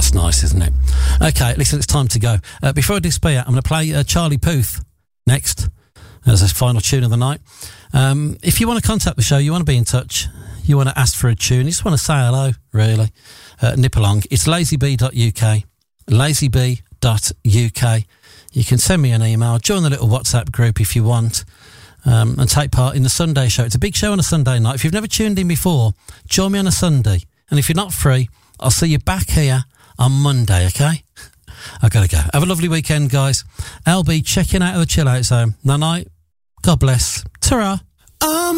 That's nice, isn't it? Okay, listen, it's time to go. Before I disappear, I'm going to play Charlie Puth next as a final tune of the night. If you want to contact the show, you want to be in touch, you want to ask for a tune, you just want to say hello, really, nip along. It's lazybee.uk, lazybee.uk. You can send me an email, join the little WhatsApp group if you want, and take part in the Sunday show. It's a big show on a Sunday night. If you've never tuned in before, join me on a Sunday. And if you're not free, I'll see you back here on Monday, okay? I've got to go. Have a lovely weekend, guys. LB checking out of the Chill Out Zone. Night-night. God bless. Ta-ra.